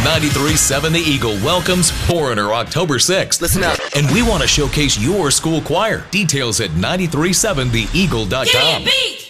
93.7 The Eagle welcomes Foreigner October 6th. Listen up. And we want to showcase your school choir. Details at 937theeagle.com. Give me a beat!